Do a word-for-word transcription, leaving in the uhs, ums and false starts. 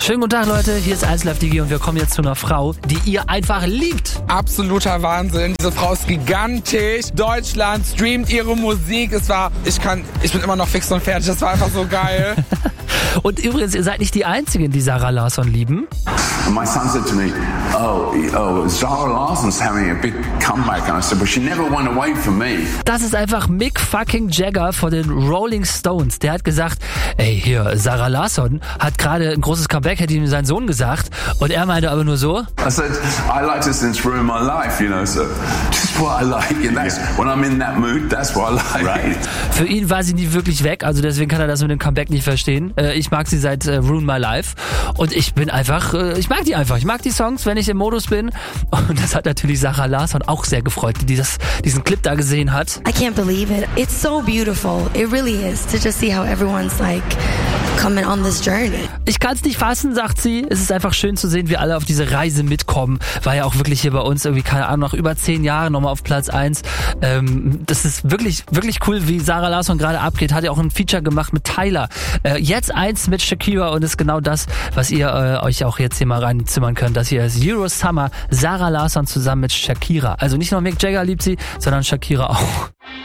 Schönen guten Tag, Leute. Hier ist eins Live D G und wir kommen jetzt zu einer Frau, die ihr einfach liebt. Absoluter Wahnsinn. Diese Frau ist gigantisch. Deutschland streamt ihre Musik. Es war, ich kann, ich bin immer noch fix und fertig. Das war einfach so geil. Und übrigens, ihr seid nicht die Einzigen, die Zara Larsson lieben. And my son said to me, oh, oh, Zara Larsson's having a big comeback. And I said, but she never went away from me. Das ist einfach Mick fucking Jagger von den Rolling Stones. Der hat gesagt, ey, hier, Zara Larsson hat gerade ein großes Comeback, hätte ihm sein Sohn gesagt. Und er meinte aber nur so. I said, I like to since ruin my life, you know, so just what I like. And that's, yeah. When I'm in that mood, that's what I like. Right. Für ihn war sie nie wirklich weg, also deswegen kann er das mit dem Comeback nicht verstehen. Ich mag sie seit äh, Ruin My Life und ich bin einfach, äh, ich mag die einfach. Ich mag die Songs, wenn ich im Modus bin. Und das hat natürlich Zara Larsson auch sehr gefreut, die dieses, diesen Clip da gesehen hat. I can't believe it. It's so beautiful. It really is. To just see how everyone's like coming on this journey. Ich kann es nicht fassen, sagt sie. Es ist einfach schön zu sehen, wie alle auf diese Reise mitkommen. War ja auch wirklich hier bei uns irgendwie, keine Ahnung, nach über zehn Jahren nochmal auf Platz eins. Ähm, das ist wirklich, wirklich cool, wie Zara Larsson gerade abgeht. Hat ja auch ein Feature gemacht mit Tyler. Äh, jetzt eins mit Shakira und ist genau das, was ihr äh, euch auch jetzt hier mal reinzimmern könnt. Das hier ist Euro Summer, Zara Larsson zusammen mit Shakira. Also nicht nur Mick Jagger liebt sie, sondern Shakira auch.